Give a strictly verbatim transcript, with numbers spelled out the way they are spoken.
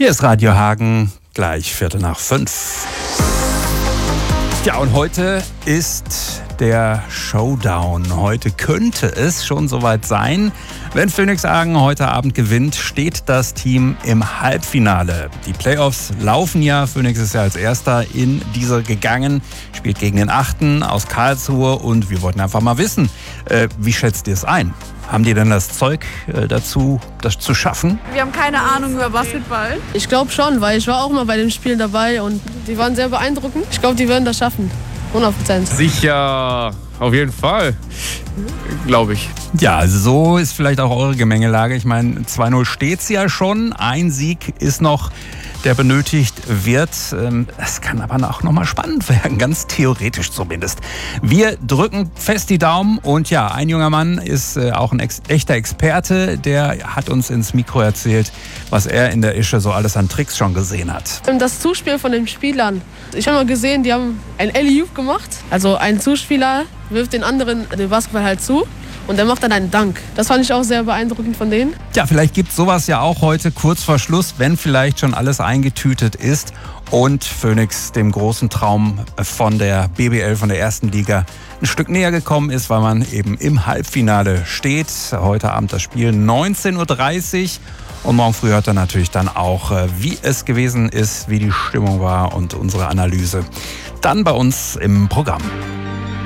Hier ist Radio Hagen, gleich Viertel nach fünf. Ja, und heute ist der Showdown. Heute könnte es schon soweit sein. Wenn Phoenix Hagen heute Abend gewinnt, steht das Team im Halbfinale. Die Playoffs laufen ja. Phoenix ist ja als Erster in diese gegangen, spielt gegen den Achten aus Karlsruhe. Und wir wollten einfach mal wissen, äh, wie schätzt ihr es ein? Haben die denn das Zeug äh, dazu, das zu schaffen? Wir haben keine Ahnung über Basketball. Ich glaube schon, weil ich war auch mal bei dem Spiel dabei und die waren sehr beeindruckend. Ich glaube, die werden das schaffen. hundert Prozent. Sicher, auf jeden Fall, glaube ich. Ja, also so ist vielleicht auch eure Gemengelage. Ich meine, zwei null steht's ja schon. Ein Sieg ist noch, der benötigt wird. Es kann aber auch noch mal spannend werden, ganz theoretisch zumindest. Wir drücken fest die Daumen und ja, ein junger Mann ist auch ein ex- echter Experte. Der hat uns ins Mikro erzählt, was er in der Ische so alles an Tricks schon gesehen hat. Das Zuspiel von den Spielern. Ich habe mal gesehen, die haben ein Alley-oop gemacht. Also ein Zuspieler wirft den anderen den Basketball halt zu. Und der macht dann einen Dank. Das fand ich auch sehr beeindruckend von denen. Ja, vielleicht gibt es sowas ja auch heute kurz vor Schluss, wenn vielleicht schon alles eingetütet ist und Phoenix dem großen Traum von der B B L, von der ersten Liga, ein Stück näher gekommen ist, weil man eben im Halbfinale steht. Heute Abend das Spiel neunzehn Uhr dreißig. Und morgen früh hört er natürlich dann auch, wie es gewesen ist, wie die Stimmung war und unsere Analyse. Dann bei uns im Programm.